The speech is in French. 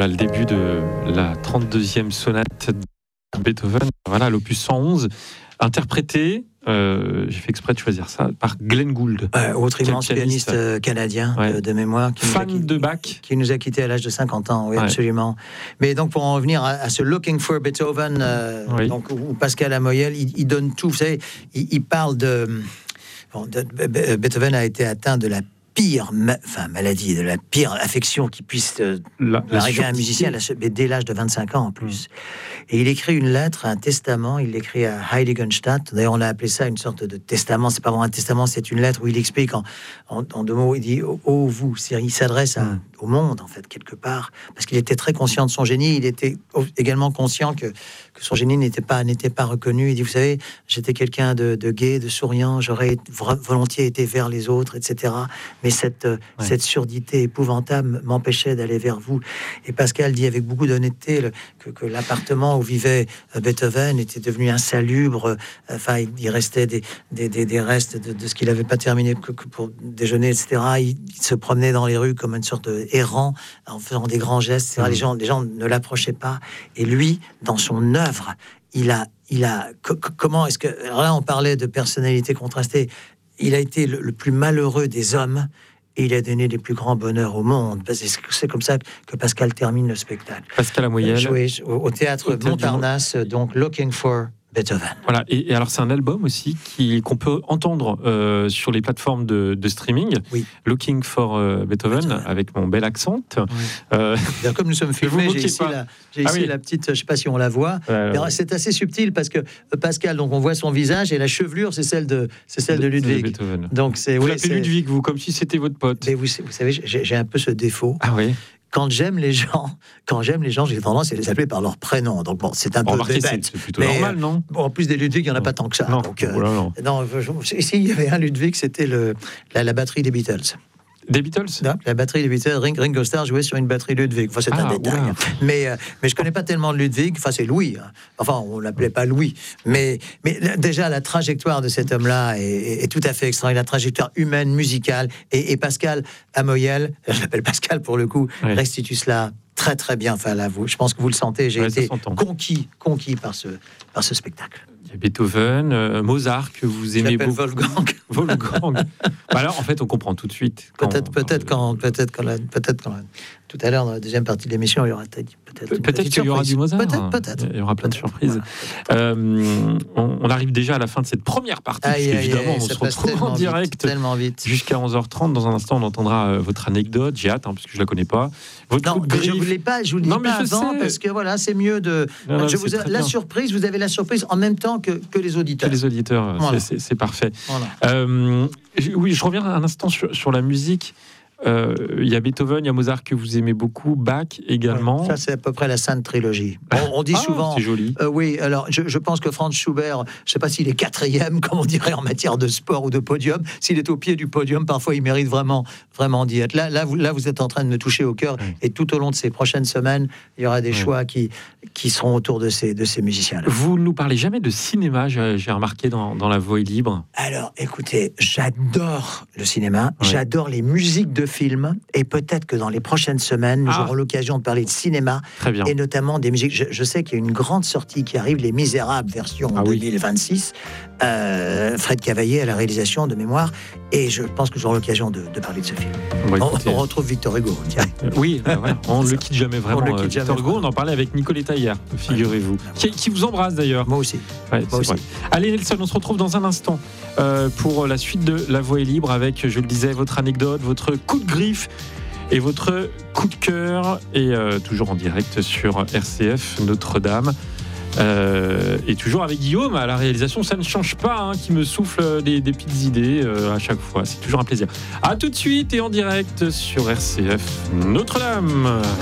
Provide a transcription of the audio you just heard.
Voilà le début de la 32e sonate de Beethoven, voilà l'opus 111, interprété, j'ai fait exprès de choisir ça, par Glenn Gould. Autre immense pianiste canadien de mémoire. Fan de Bach. Qui nous a quittés à l'âge de 50 ans, oui, Ouais. Absolument. Mais donc pour en revenir à ce Looking for Beethoven, donc, où Pascal Amoyel, il donne tout, vous savez, il parle Beethoven a été atteint de la pire maladie, de la pire affection qui puisse arriver à un musicien dès l'âge de 25 ans en plus. Et il écrit une lettre, un testament, il l'écrit à Heiligenstadt. D'ailleurs, on a appelé ça une sorte de testament. C'est pas vraiment un testament, c'est une lettre où il explique en deux mots, il dit « Oh, vous », il s'adresse au monde, en fait, quelque part, parce qu'il était très conscient de son génie. Il était également conscient que son génie n'était pas reconnu. Il dit « Vous savez, j'étais quelqu'un de gai, de souriant, j'aurais volontiers été vers les autres, etc. Mais cette surdité épouvantable m'empêchait d'aller vers vous. » Et Pascal dit avec beaucoup d'honnêteté que l'appartement où vivait Beethoven était devenu insalubre. Enfin, il restait des restes de ce qu'il n'avait pas terminé que pour déjeuner, etc. Il se promenait dans les rues comme une sorte d'errant en faisant des grands gestes, etc. Les gens ne l'approchaient pas. Et lui, dans son œuvre, comment est-ce que... Alors là, on parlait de personnalité contrastée. Il a été le plus malheureux des hommes et il a donné les plus grands bonheurs au monde. C'est comme ça que Pascal termine le spectacle. Pascal Amoyel. Joué au théâtre Montparnasse, donc Looking for Beethoven. Voilà, et alors c'est un album aussi qu'on peut entendre sur les plateformes de streaming. Oui. Looking for Beethoven, avec mon bel accent. Oui. Comme nous sommes filmés, j'ai ici la petite, je ne sais pas si on la voit, mais c'est assez subtil parce que Pascal, donc on voit son visage et la chevelure, c'est celle de Ludwig. Beethoven. Donc vous l'appelez Ludwig, vous, comme si c'était votre pote. Mais vous savez, j'ai un peu ce défaut. Ah oui. Quand j'aime les gens, j'ai tendance à les appeler par leur prénom. Donc bon, c'est un peu bête. C'est plutôt normal, non? En plus des Ludwig, il n'y en a pas tant que ça. Non, donc, non. S'il y avait un Ludwig, c'était la batterie des Beatles. Des Beatles? Non, la batterie des Beatles, Ringo Starr jouait sur une batterie Ludwig. Enfin, c'est un détail. Mais je connais pas tellement Ludwig. Enfin, c'est Louis. Enfin, on l'appelait pas Louis. Mais déjà, la trajectoire de cet homme-là est tout à fait extraordinaire. La trajectoire humaine, musicale. Et Pascal Amoyel, je l'appelle Pascal pour le coup, restitue cela très très bien. Enfin, là, je pense que vous le sentez. J'ai été conquis par ce spectacle. Beethoven, Mozart que vous aimez beaucoup. Wolfgang. Alors en fait on comprend tout de suite. Peut-être quand tout à l'heure dans la deuxième partie de l'émission il y aura peut-être qu'il y aura du Mozart. Peut-être. Il y aura plein de surprises. Voilà. On arrive déjà à la fin de cette première partie. Évidemment, on se retrouve en direct tellement vite. Jusqu'à 11h30. Dans un instant, on entendra votre anecdote. J'ai hâte, parce que je la connais pas. Non, je vous l'ai pas. Je vous le dis pas avant parce que voilà, c'est mieux de. Surprise. Vous avez la surprise en même temps que les auditeurs. Voilà. C'est parfait. Voilà. Oui, je reviens un instant sur la musique. Il y a Beethoven, il y a Mozart que vous aimez beaucoup, Bach également. Ouais, ça, c'est à peu près la Sainte Trilogie. On dit souvent... C'est joli. Oui, alors je pense que Franz Schubert, je ne sais pas s'il est quatrième, comme on dirait en matière de sport ou de podium. S'il est au pied du podium, parfois il mérite vraiment d'y être. Là, vous êtes en train de me toucher au cœur. Et tout au long de ces prochaines semaines, il y aura des choix qui seront autour de ces musiciens-là. Vous ne nous parlez jamais de cinéma, j'ai remarqué dans La Voix est libre. Alors, écoutez, j'adore le cinéma, j'adore les musiques de films, et peut-être que dans les prochaines semaines, nous aurons l'occasion de parler de cinéma, et notamment des musiques. Je sais qu'il y a une grande sortie qui arrive, Les Misérables, version 2026. Fred Cavaillé à la réalisation de mémoire, et je pense que j'aurai l'occasion de parler de ce film. On retrouve Victor Hugo. On ne le quitte jamais vraiment. Victor Hugo, on en parlait avec Nicoletta hier, figurez-vous. Qui vous embrasse d'ailleurs. Moi aussi. Moi aussi. Allez Nelson, on se retrouve dans un instant pour la suite de La Voix est libre avec, je le disais, votre anecdote, votre coup de griffe et votre coup de cœur, et toujours en direct sur RCF Notre-Dame. Et toujours avec Guillaume à la réalisation, ça ne change pas, qui me souffle des petites idées à chaque fois. C'est toujours un plaisir. À tout de suite et en direct sur RCF Notre-Dame.